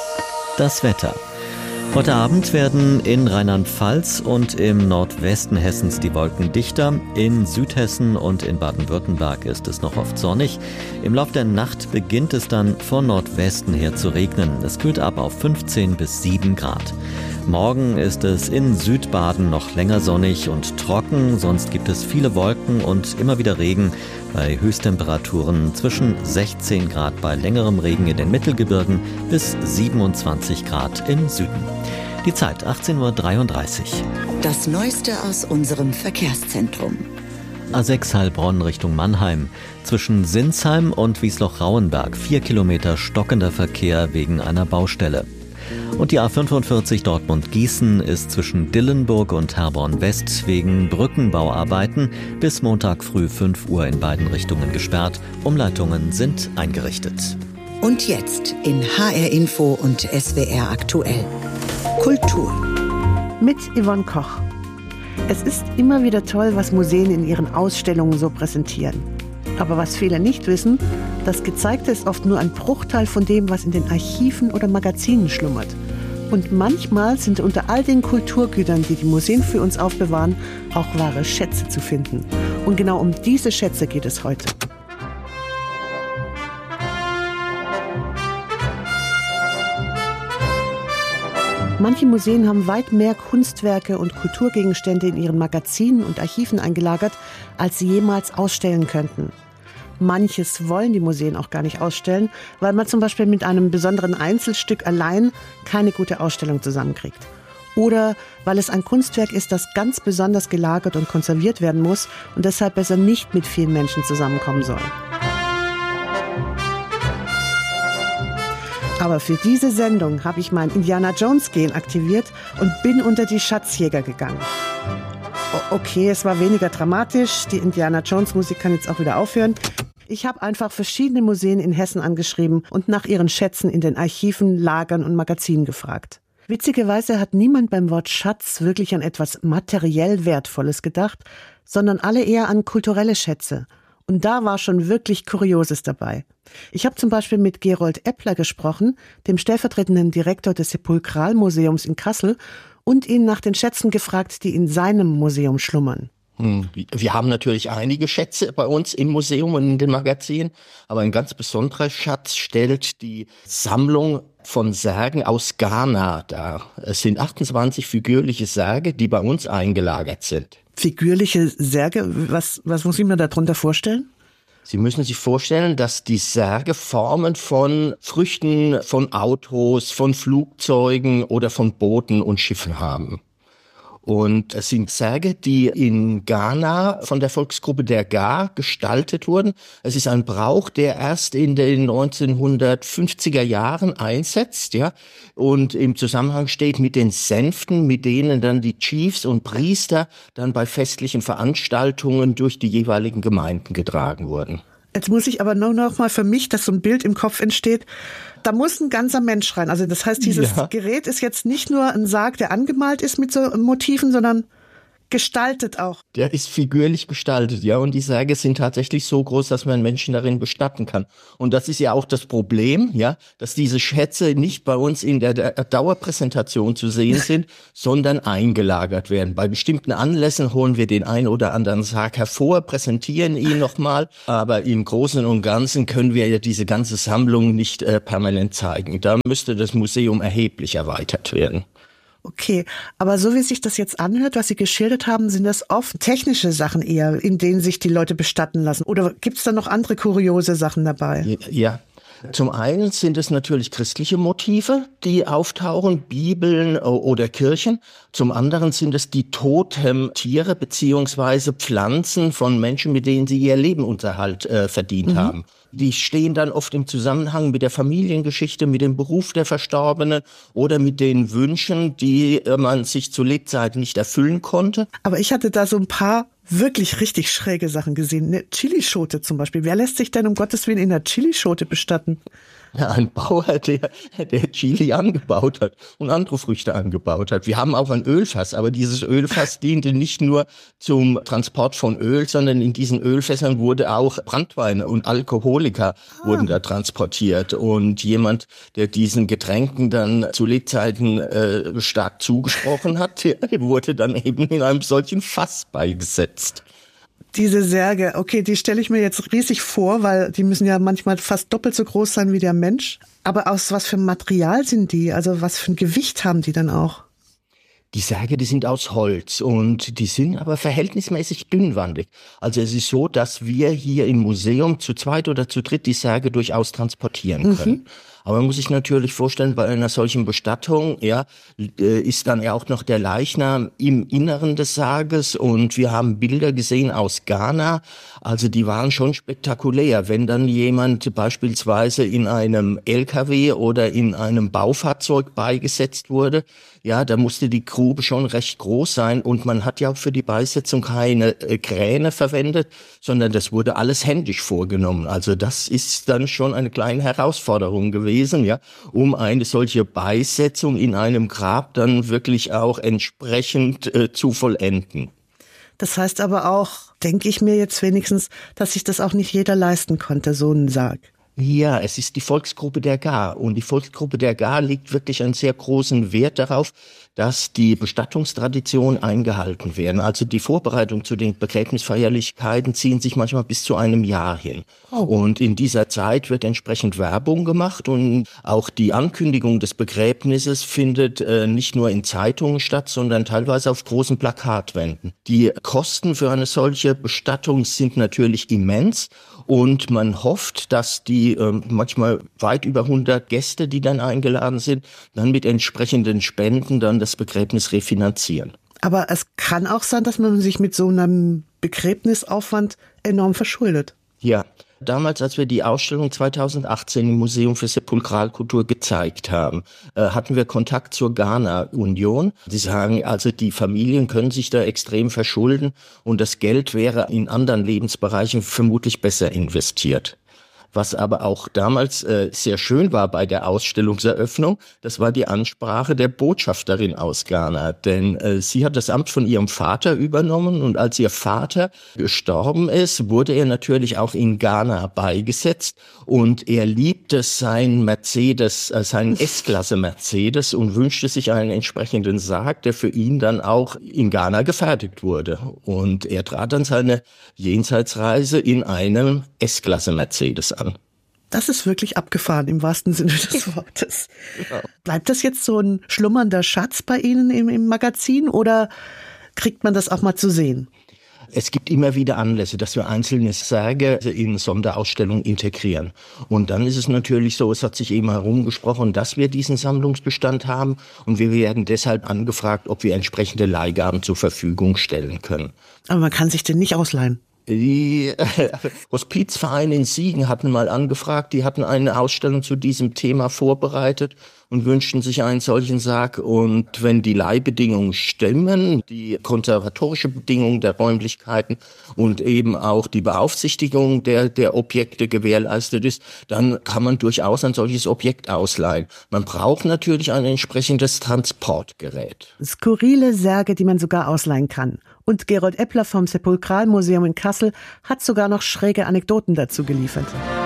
Das Wetter. Heute Abend werden in Rheinland-Pfalz und im Nordwesten Hessens die Wolken dichter. In Südhessen und in Baden-Württemberg ist es noch oft sonnig. Im Laufe der Nacht beginnt es dann von Nordwesten her zu regnen. Es kühlt ab auf 15 bis 7 Grad. Morgen ist es in Südbaden noch länger sonnig und trocken. Sonst gibt es viele Wolken und immer wieder Regen. Bei Höchsttemperaturen zwischen 16 Grad bei längerem Regen in den Mittelgebirgen bis 27 Grad im Süden. Die Zeit 18:33 Uhr. Das Neueste aus unserem Verkehrszentrum. A6 Heilbronn Richtung Mannheim. Zwischen Sinsheim und Wiesloch-Rauenberg 4 Kilometer stockender Verkehr wegen einer Baustelle. Und die A45 Dortmund-Gießen ist zwischen Dillenburg und Herborn-West wegen Brückenbauarbeiten bis Montag früh 5 Uhr in beiden Richtungen gesperrt. Umleitungen sind eingerichtet. Und jetzt in HR Info und SWR aktuell. Kultur. Mit Yvonne Koch. Es ist immer wieder toll, was Museen in ihren Ausstellungen so präsentieren. Aber was viele nicht wissen, das Gezeigte ist oft nur ein Bruchteil von dem, was in den Archiven oder Magazinen schlummert. Und manchmal sind unter all den Kulturgütern, die die Museen für uns aufbewahren, auch wahre Schätze zu finden. Und genau um diese Schätze geht es heute. Manche Museen haben weit mehr Kunstwerke und Kulturgegenstände in ihren Magazinen und Archiven eingelagert, als sie jemals ausstellen könnten. Manches wollen die Museen auch gar nicht ausstellen, weil man zum Beispiel mit einem besonderen Einzelstück allein keine gute Ausstellung zusammenkriegt. Oder weil es ein Kunstwerk ist, das ganz besonders gelagert und konserviert werden muss und deshalb besser nicht mit vielen Menschen zusammenkommen soll. Aber für diese Sendung habe ich mein Indiana-Jones-Gen aktiviert und bin unter die Schatzjäger gegangen. Okay, es war weniger dramatisch. Die Indiana-Jones-Musik kann jetzt auch wieder aufhören. Ich habe einfach verschiedene Museen in Hessen angeschrieben und nach ihren Schätzen in den Archiven, Lagern und Magazinen gefragt. Witzigerweise hat niemand beim Wort Schatz wirklich an etwas materiell Wertvolles gedacht, sondern alle eher an kulturelle Schätze. Und da war schon wirklich Kurioses dabei. Ich habe zum Beispiel mit Gerold Eppler gesprochen, dem stellvertretenden Direktor des Sepulkralmuseums in Kassel, und ihn nach den Schätzen gefragt, die in seinem Museum schlummern. Wir haben natürlich einige Schätze bei uns im Museum und in den Magazinen, aber ein ganz besonderer Schatz stellt die Sammlung von Särgen aus Ghana dar. Es sind 28 figürliche Särge, die bei uns eingelagert sind. Figürliche Särge? Was muss ich mir darunter vorstellen? Sie müssen sich vorstellen, dass die Särge Formen von Früchten, von Autos, von Flugzeugen oder von Booten und Schiffen haben. Und es sind Särge, die in Ghana von der Volksgruppe der Ga gestaltet wurden. Es ist ein Brauch, der erst in den 1950er Jahren einsetzt, ja, und im Zusammenhang steht mit den Sänften, mit denen dann die Chiefs und Priester dann bei festlichen Veranstaltungen durch die jeweiligen Gemeinden getragen wurden. Jetzt muss ich aber nur noch mal für mich, dass so ein Bild im Kopf entsteht, da muss ein ganzer Mensch rein. Also das heißt, dieses Gerät ist jetzt nicht nur ein Sarg, der angemalt ist mit so Motiven, sondern gestaltet auch. Der ist figürlich gestaltet, ja, und die Särge sind tatsächlich so groß, dass man Menschen darin bestatten kann. Und das ist ja auch das Problem, ja, dass diese Schätze nicht bei uns in der Dauerpräsentation zu sehen sind, sondern eingelagert werden. Bei bestimmten Anlässen holen wir den einen oder anderen Sarg hervor, präsentieren ihn nochmal, aber im Großen und Ganzen können wir ja diese ganze Sammlung nicht permanent zeigen. Da müsste das Museum erheblich erweitert werden. Okay, aber so wie sich das jetzt anhört, was Sie geschildert haben, sind das oft technische Sachen eher, in denen sich die Leute bestatten lassen. Oder gibt es da noch andere kuriose Sachen dabei? Ja. Zum einen sind es natürlich christliche Motive, die auftauchen, Bibeln oder Kirchen. Zum anderen sind es die Totemtiere beziehungsweise Pflanzen von Menschen, mit denen sie ihr Lebensunterhalt verdient haben. Die stehen dann oft im Zusammenhang mit der Familiengeschichte, mit dem Beruf der Verstorbenen oder mit den Wünschen, die man sich zu Lebzeiten nicht erfüllen konnte. Aber ich hatte da so ein paar wirklich richtig schräge Sachen gesehen. Eine Chilischote zum Beispiel. Wer lässt sich denn um Gottes Willen in einer Chilischote bestatten? Ja, ein Bauer, der Chili angebaut hat und andere Früchte angebaut hat. Wir haben auch ein Ölfass, aber dieses Ölfass diente nicht nur zum Transport von Öl, sondern in diesen Ölfässern wurde auch Branntwein und Alkoholiker wurden da transportiert. Und jemand, der diesen Getränken dann zu Lebzeiten stark zugesprochen hat, wurde dann eben in einem solchen Fass beigesetzt. Diese Särge, okay, die stelle ich mir jetzt riesig vor, weil die müssen ja manchmal fast doppelt so groß sein wie der Mensch. Aber aus was für einem Material sind die? Also was für ein Gewicht haben die dann auch? Die Särge, die sind aus Holz und die sind aber verhältnismäßig dünnwandig. Also es ist so, dass wir hier im Museum zu zweit oder zu dritt die Särge durchaus transportieren können. Aber man muss sich natürlich vorstellen, bei einer solchen Bestattung, ja, ist dann ja auch noch der Leichnam im Inneren des Sarges und wir haben Bilder gesehen aus Ghana. Also die waren schon spektakulär. Wenn dann jemand beispielsweise in einem LKW oder in einem Baufahrzeug beigesetzt wurde, ja, da musste die Grube schon recht groß sein und man hat ja auch für die Beisetzung keine Kräne verwendet, sondern das wurde alles händisch vorgenommen. Also das ist dann schon eine kleine Herausforderung gewesen, ja, um eine solche Beisetzung in einem Grab dann wirklich auch entsprechend zu vollenden. Das heißt aber auch, denke ich mir jetzt wenigstens, dass sich das auch nicht jeder leisten konnte, so einen Sarg. Ja, es ist die Volksgruppe der Gar und die Volksgruppe der Gar legt wirklich einen sehr großen Wert darauf, dass die Bestattungstraditionen eingehalten werden. Also die Vorbereitung zu den Begräbnisfeierlichkeiten ziehen sich manchmal bis zu einem Jahr hin. Und in dieser Zeit wird entsprechend Werbung gemacht und auch die Ankündigung des Begräbnisses findet nicht nur in Zeitungen statt, sondern teilweise auf großen Plakatwänden. Die Kosten für eine solche Bestattung sind natürlich immens. Und man hofft, dass die manchmal weit über 100 Gäste, die dann eingeladen sind, dann mit entsprechenden Spenden dann das Begräbnis refinanzieren. Aber es kann auch sein, dass man sich mit so einem Begräbnisaufwand enorm verschuldet. Ja. Damals, als wir die Ausstellung 2018 im Museum für Sepulkralkultur gezeigt haben, hatten wir Kontakt zur Ghana-Union. Sie sagen, also die Familien können sich da extrem verschulden und das Geld wäre in anderen Lebensbereichen vermutlich besser investiert. Was aber auch damals sehr schön war bei der Ausstellungseröffnung, das war die Ansprache der Botschafterin aus Ghana. Denn sie hat das Amt von ihrem Vater übernommen und als ihr Vater gestorben ist, wurde er natürlich auch in Ghana beigesetzt und er liebte seinen Mercedes, seinen S-Klasse Mercedes und wünschte sich einen entsprechenden Sarg, der für ihn dann auch in Ghana gefertigt wurde. Und er trat dann seine Jenseitsreise in einem S-Klasse Mercedes an. Das ist wirklich abgefahren im wahrsten Sinne des Wortes. Genau. Bleibt das jetzt so ein schlummernder Schatz bei Ihnen im Magazin oder kriegt man das auch mal zu sehen? Es gibt immer wieder Anlässe, dass wir einzelne Särge in Sonderausstellungen integrieren. Und dann ist es natürlich so, es hat sich eben herumgesprochen, dass wir diesen Sammlungsbestand haben und wir werden deshalb angefragt, ob wir entsprechende Leihgaben zur Verfügung stellen können. Aber man kann sich den nicht ausleihen? Die Hospizvereine in Siegen hatten mal angefragt, die hatten eine Ausstellung zu diesem Thema vorbereitet und wünschten sich einen solchen Sarg. Und wenn die Leihbedingungen stimmen, die konservatorische Bedingungen der Räumlichkeiten und eben auch die Beaufsichtigung der Objekte gewährleistet ist, dann kann man durchaus ein solches Objekt ausleihen. Man braucht natürlich ein entsprechendes Transportgerät. Skurrile Särge, die man sogar ausleihen kann. Und Gerold Eppler vom Sepulkralmuseum in Kassel hat sogar noch schräge Anekdoten dazu geliefert.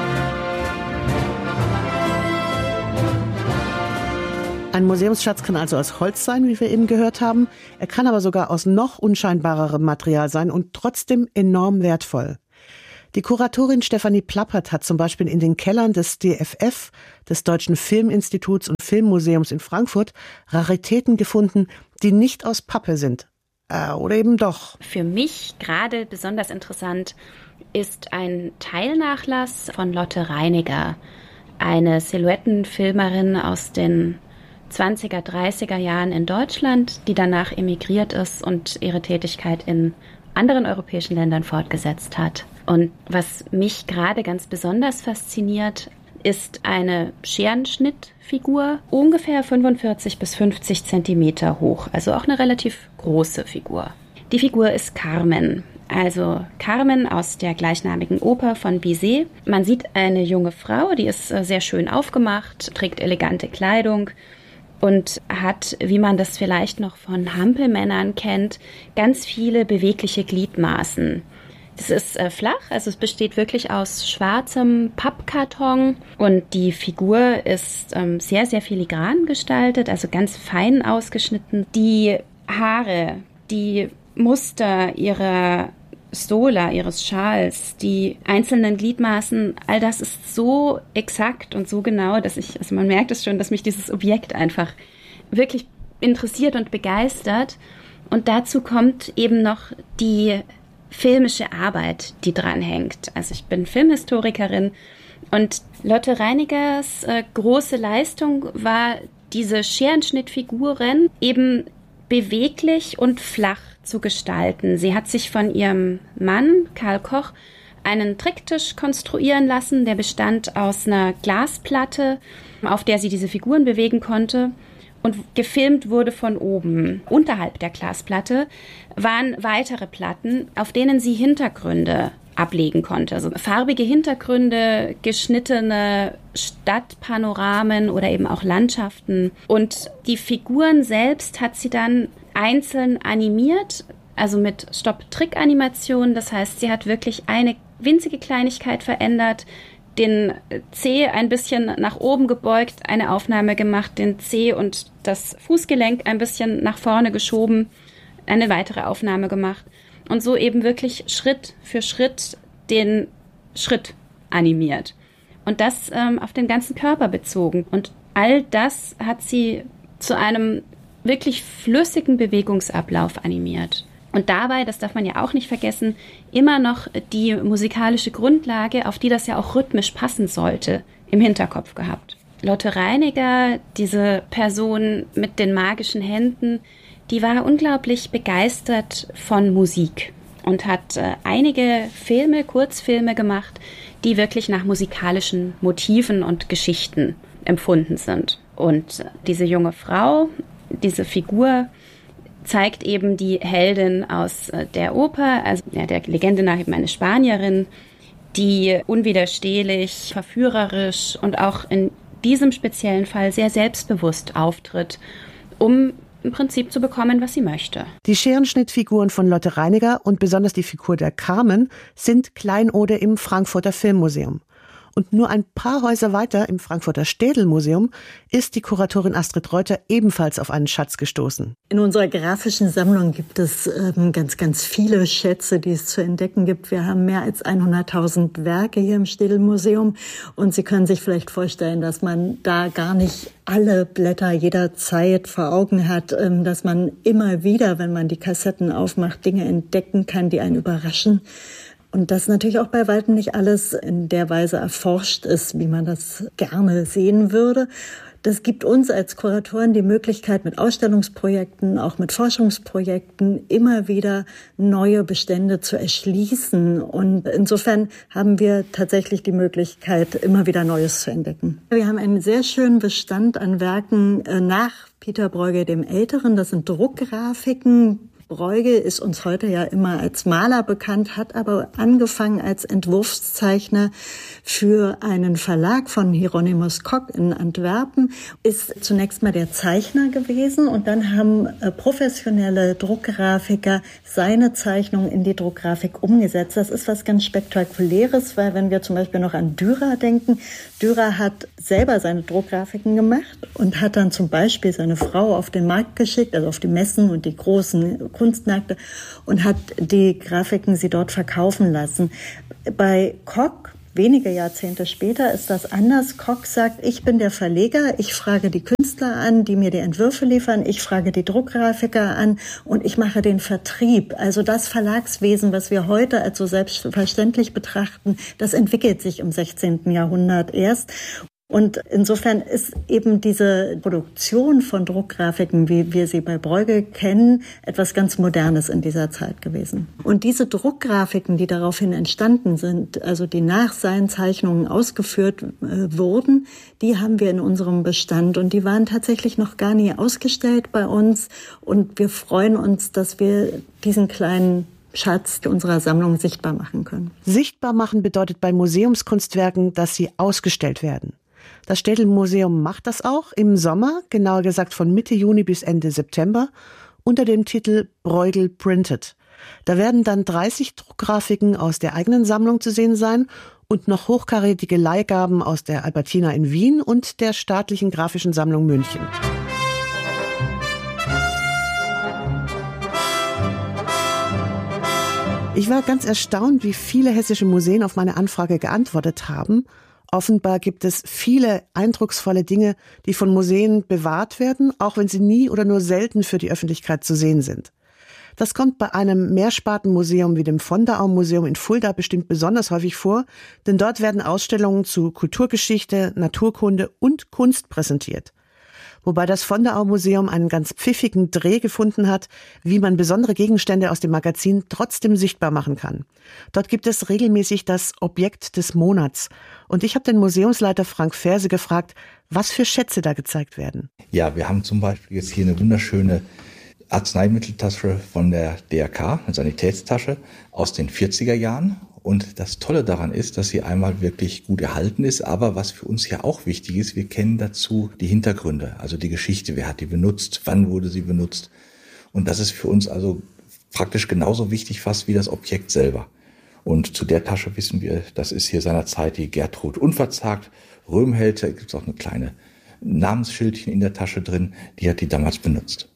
Ein Museumsschatz kann also aus Holz sein, wie wir eben gehört haben. Er kann aber sogar aus noch unscheinbarerem Material sein und trotzdem enorm wertvoll. Die Kuratorin Stefanie Plappert hat zum Beispiel in den Kellern des DFF, des Deutschen Filminstituts und Filmmuseums in Frankfurt, Raritäten gefunden, die nicht aus Pappe sind. Oder eben doch. Für mich gerade besonders interessant ist ein Teilnachlass von Lotte Reiniger, eine Silhouettenfilmerin aus den 20er, 30er Jahren in Deutschland, die danach emigriert ist und ihre Tätigkeit in anderen europäischen Ländern fortgesetzt hat. Und was mich gerade ganz besonders fasziniert, ist eine Scherenschnittfigur, ungefähr 45 bis 50 Zentimeter hoch, also auch eine relativ große Figur. Die Figur ist Carmen, also Carmen aus der gleichnamigen Oper von Bizet. Man sieht eine junge Frau, die ist sehr schön aufgemacht, trägt elegante Kleidung und hat, wie man das vielleicht noch von Hampelmännern kennt, ganz viele bewegliche Gliedmaßen. Es ist flach, also es besteht wirklich aus schwarzem Pappkarton und die Figur ist sehr, sehr filigran gestaltet, also ganz fein ausgeschnitten. Die Haare, die Muster ihrer Stola, ihres Schals, die einzelnen Gliedmaßen, all das ist so exakt und so genau, dass man merkt es schon, dass mich dieses Objekt einfach wirklich interessiert und begeistert. Und dazu kommt eben noch die filmische Arbeit, die dran hängt. Also ich bin Filmhistorikerin und Lotte Reinigers große Leistung war, diese Scherenschnittfiguren eben beweglich und flach zu gestalten. Sie hat sich von ihrem Mann, Karl Koch, einen Tricktisch konstruieren lassen, der bestand aus einer Glasplatte, auf der sie diese Figuren bewegen konnte. Und gefilmt wurde von oben. Unterhalb der Glasplatte waren weitere Platten, auf denen sie Hintergründe ablegen konnte. Also farbige Hintergründe, geschnittene Stadtpanoramen oder eben auch Landschaften. Und die Figuren selbst hat sie dann einzeln animiert, also mit Stop-Trick-Animation. Das heißt, sie hat wirklich eine winzige Kleinigkeit verändert, den Zeh ein bisschen nach oben gebeugt, eine Aufnahme gemacht, den Zeh und das Fußgelenk ein bisschen nach vorne geschoben, eine weitere Aufnahme gemacht und so eben wirklich Schritt für Schritt den Schritt animiert. Und das auf den ganzen Körper bezogen. Und all das hat sie zu einem wirklich flüssigen Bewegungsablauf animiert. Und dabei, das darf man ja auch nicht vergessen, immer noch die musikalische Grundlage, auf die das ja auch rhythmisch passen sollte, im Hinterkopf gehabt. Lotte Reiniger, diese Person mit den magischen Händen, die war unglaublich begeistert von Musik und hat einige Filme, Kurzfilme gemacht, die wirklich nach musikalischen Motiven und Geschichten empfunden sind. Und diese junge Frau, diese Figur, zeigt eben die Heldin aus der Oper, also der Legende nach eben eine Spanierin, die unwiderstehlich, verführerisch und auch in diesem speziellen Fall sehr selbstbewusst auftritt, um im Prinzip zu bekommen, was sie möchte. Die Scherenschnittfiguren von Lotte Reiniger und besonders die Figur der Carmen sind Kleinode im Frankfurter Filmmuseum. Und nur ein paar Häuser weiter im Frankfurter Städelmuseum ist die Kuratorin Astrid Reuter ebenfalls auf einen Schatz gestoßen. In unserer grafischen Sammlung gibt es ganz viele Schätze, die es zu entdecken gibt. Wir haben mehr als 100.000 Werke hier im Städelmuseum. Und Sie können sich vielleicht vorstellen, dass man da gar nicht alle Blätter jederzeit vor Augen hat, dass man immer wieder, wenn man die Kassetten aufmacht, Dinge entdecken kann, die einen überraschen. Und dass natürlich auch bei weitem nicht alles in der Weise erforscht ist, wie man das gerne sehen würde. Das gibt uns als Kuratoren die Möglichkeit, mit Ausstellungsprojekten, auch mit Forschungsprojekten immer wieder neue Bestände zu erschließen. Und insofern haben wir tatsächlich die Möglichkeit, immer wieder Neues zu entdecken. Wir haben einen sehr schönen Bestand an Werken nach Peter Bruegel dem Älteren. Das sind Druckgrafiken. Bruegel ist uns heute ja immer als Maler bekannt, hat aber angefangen als Entwurfszeichner für einen Verlag von Hieronymus Kock in Antwerpen, ist zunächst mal der Zeichner gewesen und dann haben professionelle Druckgrafiker seine Zeichnungen in die Druckgrafik umgesetzt. Das ist was ganz Spektakuläres, weil wenn wir zum Beispiel noch an Dürer denken, Dürer hat selber seine Druckgrafiken gemacht und hat dann zum Beispiel seine Frau auf den Markt geschickt, also auf die Messen und die großen Kunstmärkte und hat die Grafiken sie dort verkaufen lassen. Bei Kock, wenige Jahrzehnte später, ist das anders. Kock sagt, ich bin der Verleger, ich frage die Künstler an, die mir die Entwürfe liefern, ich frage die Druckgrafiker an und ich mache den Vertrieb. Also das Verlagswesen, was wir heute als so selbstverständlich betrachten, das entwickelt sich im 16. Jahrhundert erst. Und insofern ist eben diese Produktion von Druckgrafiken, wie wir sie bei Bruegel kennen, etwas ganz Modernes in dieser Zeit gewesen. Und diese Druckgrafiken, die daraufhin entstanden sind, also die nach seinen Zeichnungen ausgeführt wurden, die haben wir in unserem Bestand und die waren tatsächlich noch gar nie ausgestellt bei uns. Und wir freuen uns, dass wir diesen kleinen Schatz unserer Sammlung sichtbar machen können. Sichtbar machen bedeutet bei Museumskunstwerken, dass sie ausgestellt werden. Das Städel-Museum macht das auch im Sommer, genauer gesagt von Mitte Juni bis Ende September, unter dem Titel Bruegel Printed. Da werden dann 30 Druckgrafiken aus der eigenen Sammlung zu sehen sein und noch hochkarätige Leihgaben aus der Albertina in Wien und der Staatlichen Graphischen Sammlung München. Ich war ganz erstaunt, wie viele hessische Museen auf meine Anfrage geantwortet haben. Offenbar gibt es viele eindrucksvolle Dinge, die von Museen bewahrt werden, auch wenn sie nie oder nur selten für die Öffentlichkeit zu sehen sind. Das kommt bei einem Mehrspartenmuseum wie dem Vonderau-Museum in Fulda bestimmt besonders häufig vor, denn dort werden Ausstellungen zu Kulturgeschichte, Naturkunde und Kunst präsentiert. Wobei das Vonderau-Museum einen ganz pfiffigen Dreh gefunden hat, wie man besondere Gegenstände aus dem Magazin trotzdem sichtbar machen kann. Dort gibt es regelmäßig das Objekt des Monats. Und ich habe den Museumsleiter Frank Ferse gefragt, was für Schätze da gezeigt werden. Ja, wir haben zum Beispiel jetzt hier eine wunderschöne Arzneimitteltasche von der DRK, eine Sanitätstasche aus den 40er Jahren. Und das Tolle daran ist, dass sie einmal wirklich gut erhalten ist, aber was für uns ja auch wichtig ist, wir kennen dazu die Hintergründe, also die Geschichte, wer hat die benutzt, wann wurde sie benutzt. Und das ist für uns also praktisch genauso wichtig fast wie das Objekt selber. Und zu der Tasche wissen wir, das ist hier seinerzeit die Gertrud Unverzagt Röhmheld, da gibt es auch eine kleine Namensschildchen in der Tasche drin, die hat die damals benutzt.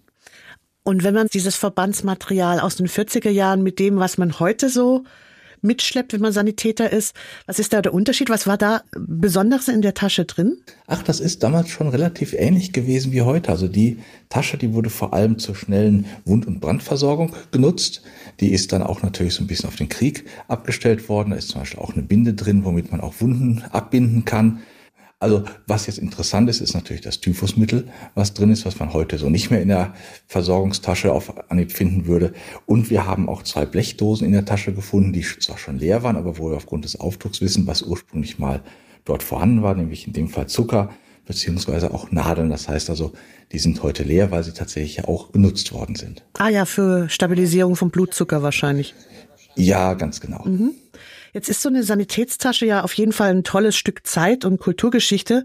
Und wenn man dieses Verbandsmaterial aus den 40er Jahren mit dem, was man heute so mitschleppt, wenn man Sanitäter ist, was ist da der Unterschied? Was war da Besonderes in der Tasche drin? Ach, das ist damals schon relativ ähnlich gewesen wie heute. Also die Tasche, die wurde vor allem zur schnellen Wund- und Brandversorgung genutzt. Die ist dann auch natürlich so ein bisschen auf den Krieg abgestellt worden. Da ist zum Beispiel auch eine Binde drin, womit man auch Wunden abbinden kann. Also was jetzt interessant ist, ist natürlich das Typhusmittel, was drin ist, was man heute so nicht mehr in der Versorgungstasche auf Anhieb finden würde. Und wir haben auch 2 Blechdosen in der Tasche gefunden, die zwar schon leer waren, aber wo wir aufgrund des Aufdrucks wissen, was ursprünglich mal dort vorhanden war, nämlich in dem Fall Zucker beziehungsweise auch Nadeln. Das heißt also, die sind heute leer, weil sie tatsächlich ja auch benutzt worden sind. Ah ja, für Stabilisierung vom Blutzucker wahrscheinlich. Ja, ganz genau. Mhm. Jetzt ist so eine Sanitätstasche ja auf jeden Fall ein tolles Stück Zeit und Kulturgeschichte,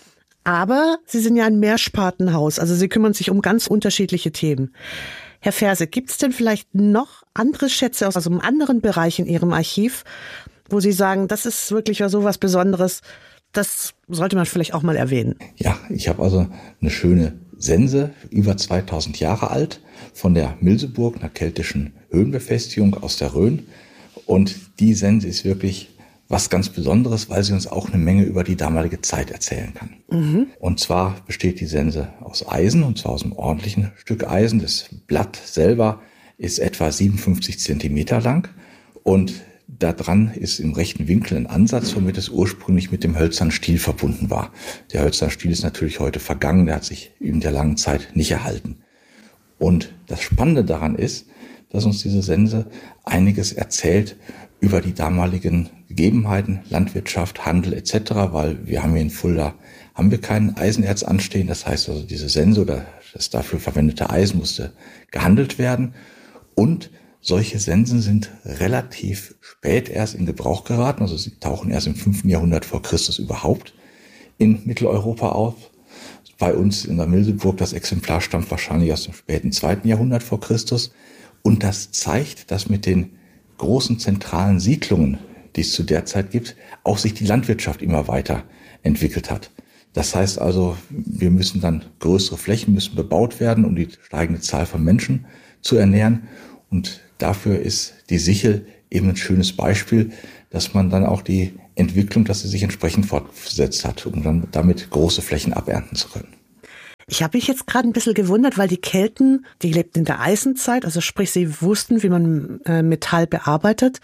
aber Sie sind ja ein Mehrspartenhaus, also Sie kümmern sich um ganz unterschiedliche Themen. Herr Ferse, gibt es denn vielleicht noch andere Schätze aus einem anderen Bereich in Ihrem Archiv, wo Sie sagen, das ist wirklich so was Besonderes, das sollte man vielleicht auch mal erwähnen? Ja, ich habe also eine schöne Sense, über 2000 Jahre alt, von der Milseburg, einer keltischen Höhenbefestigung aus der Rhön. Und die Sense ist wirklich was ganz Besonderes, weil sie uns auch eine Menge über die damalige Zeit erzählen kann. Mhm. Und zwar besteht die Sense aus Eisen, und zwar aus einem ordentlichen Stück Eisen. Das Blatt selber ist etwa 57 Zentimeter lang und da dran ist im rechten Winkel ein Ansatz, womit es ursprünglich mit dem hölzernen Stiel verbunden war. Der hölzerne Stiel ist natürlich heute vergangen, der hat sich in der langen Zeit nicht erhalten. Und das Spannende daran ist, dass uns diese Sense einiges erzählt über die damaligen Gegebenheiten, Landwirtschaft, Handel etc., weil wir haben hier in Fulda kein Eisenerz anstehen. Das heißt also, diese Sense oder das dafür verwendete Eisen musste gehandelt werden. Und solche Sensen sind relativ spät erst in Gebrauch geraten. Also sie tauchen erst im 5. Jahrhundert vor Christus überhaupt in Mitteleuropa auf. Bei uns in der Milseburg, das Exemplar stammt wahrscheinlich aus dem späten 2. Jahrhundert vor Christus. Und das zeigt, dass mit den großen zentralen Siedlungen, die es zu der Zeit gibt, auch sich die Landwirtschaft immer weiter entwickelt hat. Das heißt also, wir müssen dann größere Flächen müssen bebaut werden, um die steigende Zahl von Menschen zu ernähren. Und dafür ist die Sichel eben ein schönes Beispiel, dass man dann auch die Entwicklung, dass sie sich entsprechend fortgesetzt hat, um dann damit große Flächen abernten zu können. Ich habe mich jetzt gerade ein bisschen gewundert, weil die Kelten, die lebten in der Eisenzeit, also sprich, sie wussten, wie man Metall bearbeitet.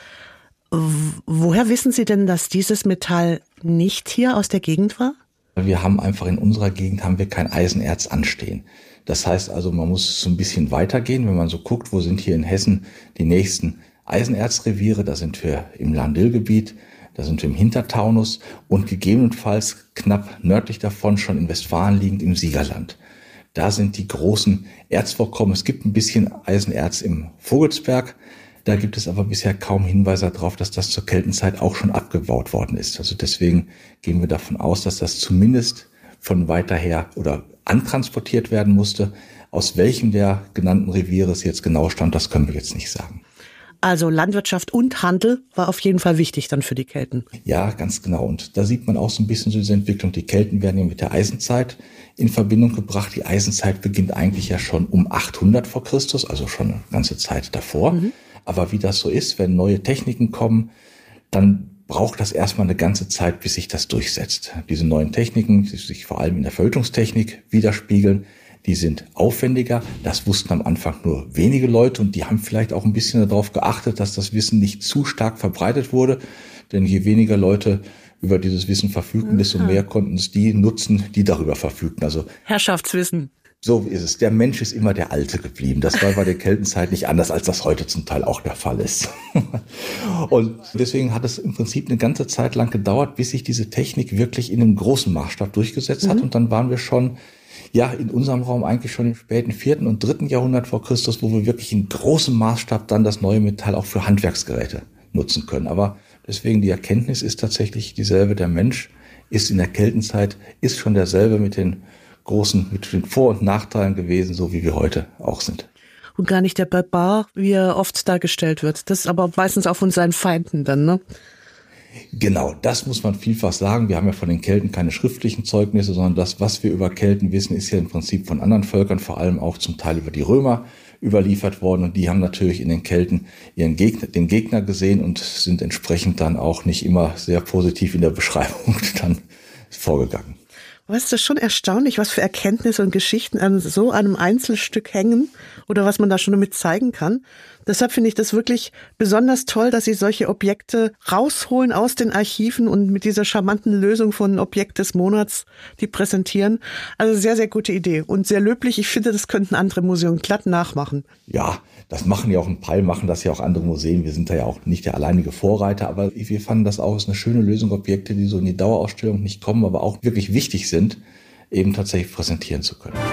Woher wissen Sie denn, dass dieses Metall nicht hier aus der Gegend war? Wir haben einfach in unserer Gegend kein Eisenerz anstehen. Das heißt also, man muss so ein bisschen weitergehen, wenn man so guckt, wo sind hier in Hessen die nächsten Eisenerzreviere. Da sind wir im Lahn-Dill-Gebiet, da sind wir im Hintertaunus und gegebenenfalls knapp nördlich davon schon in Westfalen liegend im Siegerland. Da sind die großen Erzvorkommen. Es gibt ein bisschen Eisenerz im Vogelsberg. Da gibt es aber bisher kaum Hinweise darauf, dass das zur Keltenzeit auch schon abgebaut worden ist. Also deswegen gehen wir davon aus, dass das zumindest von weiter her oder antransportiert werden musste. Aus welchem der genannten Reviere es jetzt genau stammt, das können wir jetzt nicht sagen. Also Landwirtschaft und Handel war auf jeden Fall wichtig dann für die Kelten. Ja, ganz genau. Und da sieht man auch so ein bisschen so diese Entwicklung. Die Kelten werden ja mit der Eisenzeit in Verbindung gebracht. Die Eisenzeit beginnt eigentlich ja schon um 800 vor Christus, also schon eine ganze Zeit davor. Aber wie das so ist, wenn neue Techniken kommen, dann braucht das erstmal eine ganze Zeit, bis sich das durchsetzt. Diese neuen Techniken, die sich vor allem in der Verhüttungstechnik widerspiegeln, die sind aufwendiger. Das wussten am Anfang nur wenige Leute und die haben vielleicht auch ein bisschen darauf geachtet, dass das Wissen nicht zu stark verbreitet wurde. Denn je weniger Leute über dieses Wissen verfügten, desto mehr konnten es die nutzen, die darüber verfügten. Also Herrschaftswissen. So ist es. Der Mensch ist immer der Alte geblieben. Das war bei der Keltenzeit nicht anders, als das heute zum Teil auch der Fall ist. Und deswegen hat es im Prinzip eine ganze Zeit lang gedauert, bis sich diese Technik wirklich in einem großen Maßstab durchgesetzt hat. Und dann waren wir schon, ja, in unserem Raum eigentlich schon im späten 4. und 3. Jahrhundert vor Christus, wo wir wirklich in großem Maßstab dann das neue Metall auch für Handwerksgeräte nutzen können. Aber deswegen die Erkenntnis ist tatsächlich dieselbe. Der Mensch ist in der Keltenzeit, ist schon derselbe mit den Vor- und Nachteilen gewesen, so wie wir heute auch sind. Und gar nicht der Barbar, wie er oft dargestellt wird. Das ist aber meistens auch von seinen Feinden dann, ne? Genau, das muss man vielfach sagen. Wir haben ja von den Kelten keine schriftlichen Zeugnisse, sondern das, was wir über Kelten wissen, ist ja im Prinzip von anderen Völkern, vor allem auch zum Teil über die Römer überliefert worden. Und die haben natürlich in den Kelten den Gegner gesehen und sind entsprechend dann auch nicht immer sehr positiv in der Beschreibung dann vorgegangen. Aber ist das schon erstaunlich, was für Erkenntnisse und Geschichten an so einem Einzelstück hängen oder was man da schon damit zeigen kann. Deshalb finde ich das wirklich besonders toll, dass Sie solche Objekte rausholen aus den Archiven und mit dieser charmanten Lösung von Objekt des Monats die präsentieren. Also sehr, sehr gute Idee und sehr löblich. Ich finde, das könnten andere Museen glatt nachmachen. Ja, das machen ja auch ein Teil, machen das ja auch andere Museen. Wir sind da ja auch nicht der alleinige Vorreiter, aber wir fanden das auch als eine schöne Lösung, Objekte, die so in die Dauerausstellung nicht kommen, aber auch wirklich wichtig sind, eben tatsächlich präsentieren zu können.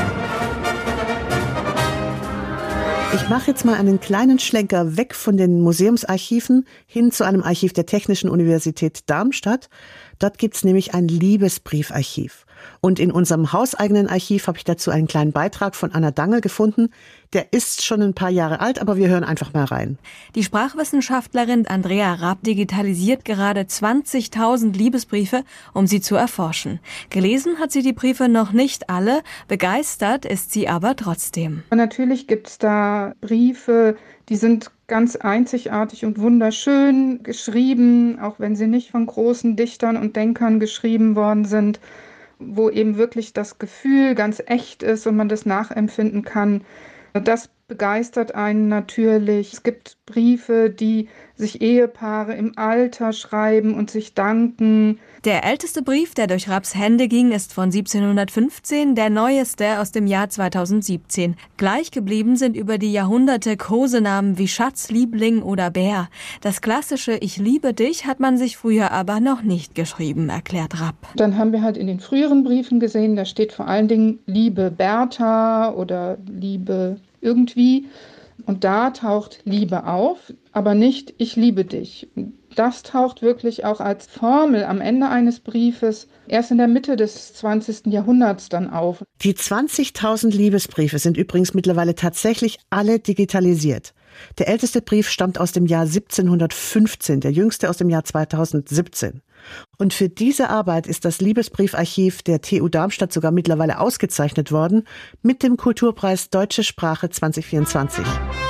Ich mache jetzt mal einen kleinen Schlenker weg von den Museumsarchiven hin zu einem Archiv der Technischen Universität Darmstadt. Dort gibt's nämlich ein Liebesbriefarchiv. Und in unserem hauseigenen Archiv habe ich dazu einen kleinen Beitrag von Anna Dangel gefunden. Der ist schon ein paar Jahre alt, aber wir hören einfach mal rein. Die Sprachwissenschaftlerin Andrea Raab digitalisiert gerade 20.000 Liebesbriefe, um sie zu erforschen. Gelesen hat sie die Briefe noch nicht alle, begeistert ist sie aber trotzdem. Natürlich gibt es da Briefe, die sind ganz einzigartig und wunderschön geschrieben, auch wenn sie nicht von großen Dichtern und Denkern geschrieben worden sind, wo eben wirklich das Gefühl ganz echt ist und man das nachempfinden kann. Das begeistert einen natürlich. Es gibt Briefe, die sich Ehepaare im Alter schreiben und sich danken. Der älteste Brief, der durch Rapps Hände ging, ist von 1715, der neueste aus dem Jahr 2017. Gleich geblieben sind über die Jahrhunderte Kosenamen wie Schatz, Liebling oder Bär. Das klassische Ich liebe dich hat man sich früher aber noch nicht geschrieben, erklärt Rapp. Dann haben wir halt in den früheren Briefen gesehen, da steht vor allen Dingen Liebe Bertha oder Liebe irgendwie. Und da taucht Liebe auf, aber nicht Ich liebe dich. Das taucht wirklich auch als Formel am Ende eines Briefes erst in der Mitte des 20. Jahrhunderts dann auf. Die 20.000 Liebesbriefe sind übrigens mittlerweile tatsächlich alle digitalisiert. Der älteste Brief stammt aus dem Jahr 1715, der jüngste aus dem Jahr 2017. Und für diese Arbeit ist das Liebesbriefarchiv der TU Darmstadt sogar mittlerweile ausgezeichnet worden mit dem Kulturpreis Deutsche Sprache 2024.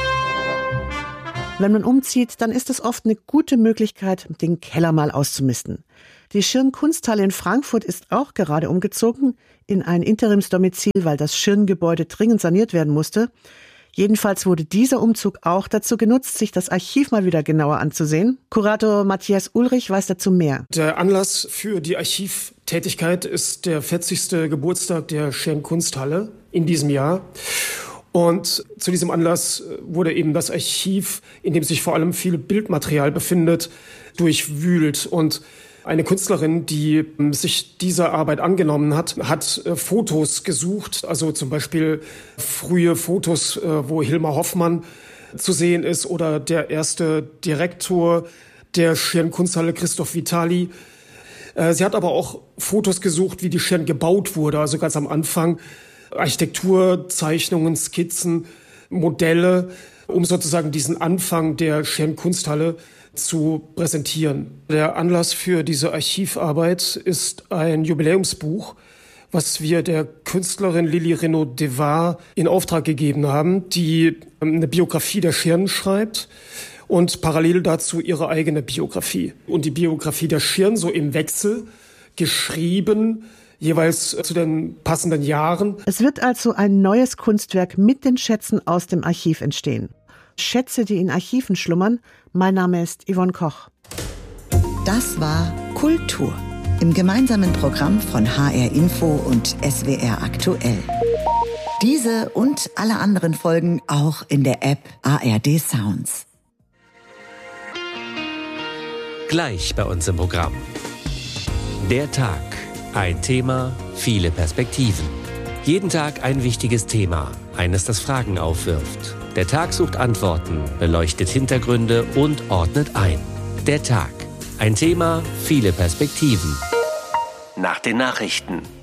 Wenn man umzieht, dann ist es oft eine gute Möglichkeit, den Keller mal auszumisten. Die Schirn-Kunsthalle in Frankfurt ist auch gerade umgezogen in ein Interimsdomizil, weil das Schirn-Gebäude dringend saniert werden musste. Jedenfalls wurde dieser Umzug auch dazu genutzt, sich das Archiv mal wieder genauer anzusehen. Kurator Matthias Ulrich weiß dazu mehr. Der Anlass für die Archivtätigkeit ist der 40. Geburtstag der Schirn-Kunsthalle in diesem Jahr. Und zu diesem Anlass wurde eben das Archiv, in dem sich vor allem viel Bildmaterial befindet, durchwühlt. Und eine Künstlerin, die sich dieser Arbeit angenommen hat, hat Fotos gesucht, also zum Beispiel frühe Fotos, wo Hilmar Hoffmann zu sehen ist oder der erste Direktor der Schirn-Kunsthalle, Christoph Vitali. Sie hat aber auch Fotos gesucht, wie die Schirn gebaut wurde, also ganz am Anfang. Architektur, Zeichnungen, Skizzen, Modelle, um sozusagen diesen Anfang der Schirn-Kunsthalle zu präsentieren. Der Anlass für diese Archivarbeit ist ein Jubiläumsbuch, was wir der Künstlerin Lili Renaud-Devar in Auftrag gegeben haben, die eine Biografie der Schirn schreibt und parallel dazu ihre eigene Biografie. Und die Biografie der Schirn so im Wechsel geschrieben, jeweils zu den passenden Jahren. Es wird also ein neues Kunstwerk mit den Schätzen aus dem Archiv entstehen. Schätze, die in Archiven schlummern. Mein Name ist Yvonne Koch. Das war Kultur im gemeinsamen Programm von HR Info und SWR Aktuell. Diese und alle anderen Folgen auch in der App ARD Sounds. Gleich bei uns im Programm. Der Tag. Ein Thema, viele Perspektiven. Jeden Tag ein wichtiges Thema, eines, das Fragen aufwirft. Der Tag sucht Antworten, beleuchtet Hintergründe und ordnet ein. Der Tag. Ein Thema, viele Perspektiven. Nach den Nachrichten.